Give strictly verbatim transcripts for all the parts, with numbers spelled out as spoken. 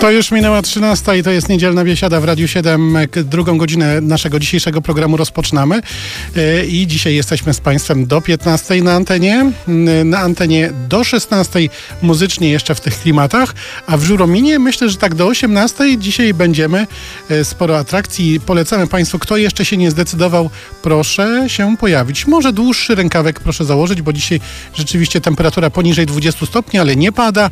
To już minęła trzynasta i to jest niedzielna biesiada w Radiu siedem. Drugą godzinę naszego dzisiejszego programu rozpoczynamy i dzisiaj jesteśmy z Państwem do piętnastej na antenie. Na antenie do szesnastej muzycznie jeszcze w tych klimatach, a w Żurominie myślę, że tak do osiemnastej dzisiaj będziemy. Sporo atrakcji. Polecamy Państwu, kto jeszcze się nie zdecydował, proszę się pojawić. Może dłuższy rękawek proszę założyć, bo dzisiaj rzeczywiście temperatura poniżej dwudziestu stopni, ale nie pada.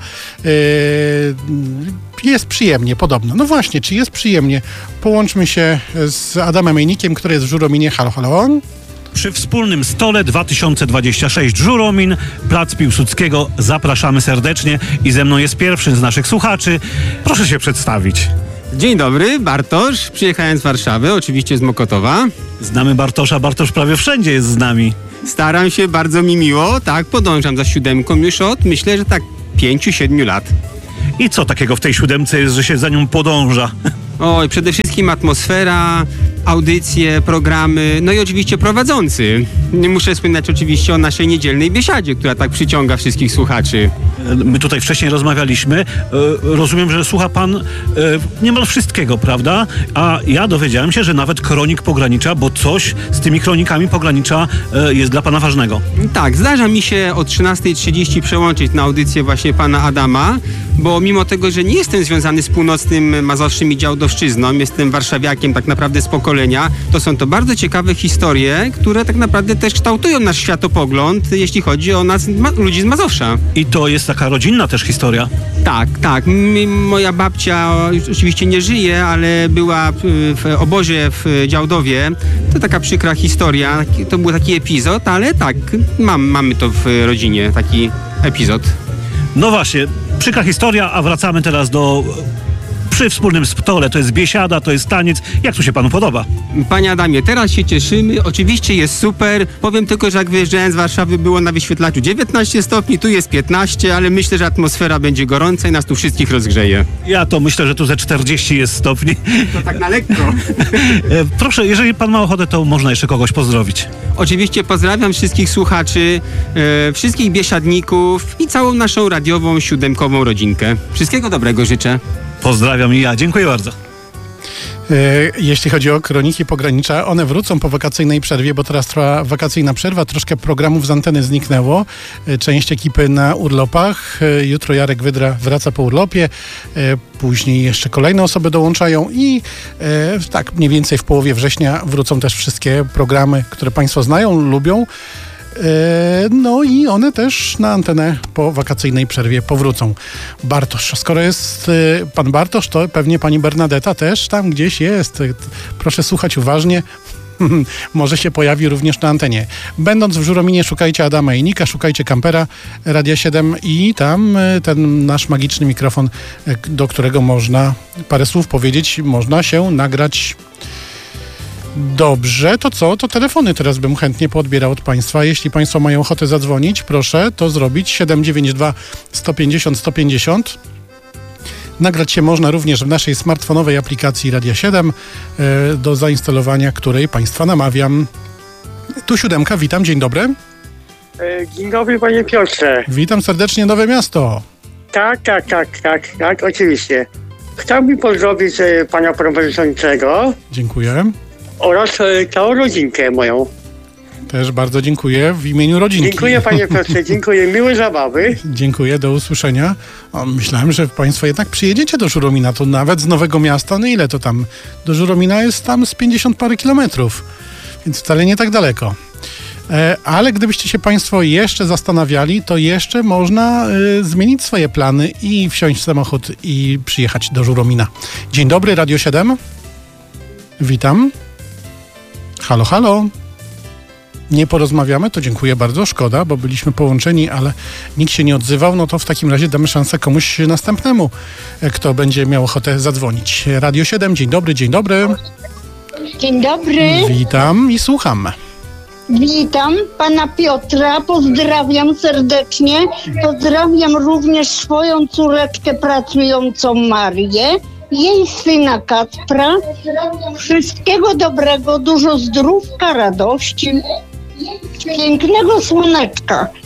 Jest przyjemnie, podobno. No właśnie, czy jest przyjemnie? Połączmy się z Adamem Ejnikiem, który jest w Żurominie. Halo, halo. Przy wspólnym stole dwa tysiące dwudziesty szósty Żuromin, Plac Piłsudskiego. Zapraszamy serdecznie i ze mną jest pierwszy z naszych słuchaczy. Proszę się przedstawić. Dzień dobry, Bartosz. Przyjechałem z Warszawy, oczywiście z Mokotowa. Znamy Bartosza, Bartosz prawie wszędzie jest z nami. Staram się, bardzo mi miło. Tak, podążam za siódemką już od, myślę, że tak pięciu, siedmiu lat. I co takiego w tej siódemce jest, że się za nią podąża? Oj, przede wszystkim atmosfera, audycje, programy, no i oczywiście prowadzący. Nie muszę wspominać oczywiście o naszej niedzielnej biesiadzie, która tak przyciąga wszystkich słuchaczy. My tutaj wcześniej rozmawialiśmy. Rozumiem, że słucha pan niemal wszystkiego, prawda? A ja dowiedziałem się, że nawet kronik pogranicza, bo coś z tymi kronikami pogranicza jest dla pana ważnego. Tak, zdarza mi się o trzynastej trzydzieści przełączyć na audycję właśnie pana Adama, bo mimo tego, że nie jestem związany z północnym Mazowszem i Działdowszczyzną, jestem warszawiakiem tak naprawdę z pokolenia, to są to bardzo ciekawe historie, które tak naprawdę też kształtują nasz światopogląd, jeśli chodzi o nas, ma, ludzi z Mazowsza. I to jest taka rodzinna też historia. Tak, tak. M- moja babcia oczywiście nie żyje, ale była w obozie w Działdowie. To taka przykra historia. To był taki epizod, ale tak, mam, mamy to w rodzinie, taki epizod. No właśnie, przykra historia, a wracamy teraz do... Przy wspólnym stole, to jest biesiada, to jest taniec. Jak tu się panu podoba? Panie Adamie, teraz się cieszymy. Oczywiście jest super. Powiem tylko, że jak wyjeżdżałem z Warszawy, było na wyświetlaczu dziewiętnaście stopni, tu jest piętnaście, ale myślę, że atmosfera będzie gorąca i nas tu wszystkich rozgrzeje. Ja to myślę, że tu ze czterdzieści jest stopni. To tak na lekko. Proszę, jeżeli pan ma ochotę, to można jeszcze kogoś pozdrowić. Oczywiście pozdrawiam wszystkich słuchaczy, e, wszystkich biesiadników i całą naszą radiową, siódemkową rodzinkę. Wszystkiego dobrego życzę. Pozdrawiam i ja. Dziękuję bardzo. Jeśli chodzi o kroniki pogranicza, one wrócą po wakacyjnej przerwie, bo teraz trwa wakacyjna przerwa, troszkę programów z anteny zniknęło, część ekipy na urlopach, jutro Jarek Wydra wraca po urlopie, później jeszcze kolejne osoby dołączają i tak mniej więcej w połowie września wrócą też wszystkie programy, które Państwo znają, lubią. No i one też na antenę po wakacyjnej przerwie powrócą. Bartosz, skoro jest pan Bartosz, to pewnie pani Bernadetta też tam gdzieś jest. Proszę słuchać uważnie. Może się pojawi również na antenie. Będąc w Żurominie, szukajcie Adama Ejnika, szukajcie kampera Radia siedem i tam ten nasz magiczny mikrofon, do którego można parę słów powiedzieć, można się nagrać. Dobrze, to co? To telefony teraz bym chętnie poodbierał od Państwa. Jeśli Państwo mają ochotę zadzwonić, proszę to zrobić. siedem dziewięć dwa sto pięćdziesiąt sto pięćdziesiąt. Nagrać się można również w naszej smartfonowej aplikacji Radia siedem, e, do zainstalowania której Państwa namawiam. Tu siódemka, witam, dzień dobry. Dzień dobry, panie Piotrze. Witam serdecznie, Nowe Miasto. Tak, tak, tak, tak, tak, oczywiście. Chciałbym pozdrowić e, pana prowadzącego. Dziękuję. Oraz e, całą rodzinkę moją. Też bardzo dziękuję w imieniu rodzinki. Dziękuję, panie Piotrze, dziękuję. Miłe zabawy. Dziękuję, do usłyszenia. O, myślałem, że Państwo jednak przyjedziecie do Żuromina, to nawet z Nowego Miasta, no ile to tam? Do Żuromina jest tam z pięćdziesiąt parę kilometrów, więc wcale nie tak daleko. E, ale gdybyście się Państwo jeszcze zastanawiali, to jeszcze można e, zmienić swoje plany i wsiąść w samochód i przyjechać do Żuromina. Dzień dobry, Radio siedem. Witam. Halo, halo. Nie porozmawiamy, to dziękuję bardzo, szkoda, bo byliśmy połączeni, ale nikt się nie odzywał, no to w takim razie damy szansę komuś następnemu, kto będzie miał ochotę zadzwonić. Radio siedem, dzień dobry, dzień dobry. Dzień dobry. Witam i słucham. Witam pana Piotra, pozdrawiam serdecznie. Pozdrawiam również swoją córeczkę pracującą Marię, jej syna Kacpra. Wszystkiego dobrego, dużo zdrówka, radości, pięknego słoneczka.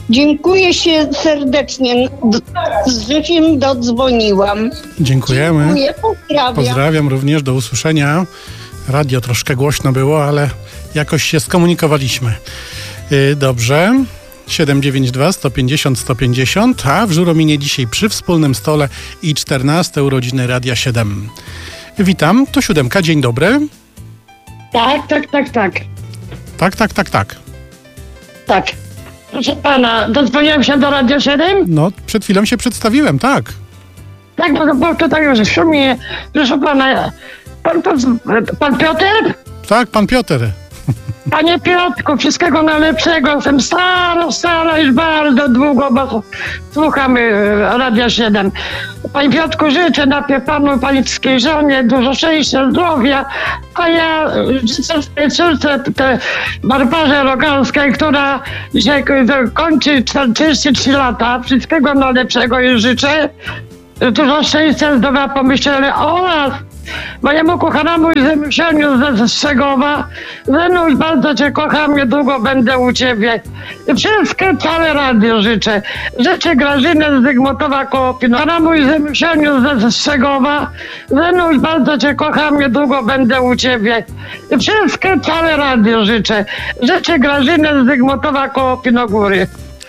Dziękuję się serdecznie. Z życiem dodzwoniłam. Dziękujemy. Dziękuję, pozdrawiam. Pozdrawiam również, do usłyszenia. Radio troszkę głośno było, ale jakoś się skomunikowaliśmy. Yy, dobrze. siedem dziewięć dwa, sto pięćdziesiąt, sto pięćdziesiąt, a w Żurominie dzisiaj przy wspólnym stole i czternaste urodziny Radia siedem. Witam, to siódemka, dzień dobry. Tak, tak, tak, tak. Tak, tak, tak, tak. Tak. Proszę pana, dodzwoniłem się do Radio siedem? No, przed chwilą się przedstawiłem, tak. Tak, bo, bo tutaj już w sumie, proszę pana, pan, pan, pan Piotr? Tak, pan Piotr. Panie Piotrku, wszystkiego najlepszego. Jestem stara, stara już bardzo długo, bo słuchamy e, Radia siedem. Panie Piotrku, życzę najpierw panu, pańskiej żonie dużo szczęścia, zdrowia, a ja życzę swojej córce, te Barbarze Rogalskiej, która dzisiaj kończy czterdzieści trzy lata. Wszystkiego najlepszego jej życzę. Dużo szczęścia, zdrowia, pomyślenia oraz mojemu kochanemu Zenusianiu ze Strzegowa. Zenuś, bardzo cię kocham, niedługo będę u ciebie. I wszystkie, całe radio życzę. Życzę Grażynę z Zygmutowa koło Pinowa. Kochanemu Zenusianiu ze Strzegowa. Zenuś, bardzo cię kocham, niedługo będę u ciebie. I wszystkie, całe radio życzę. Życzę Grażynę z Zygmutowa koło Pinogóry.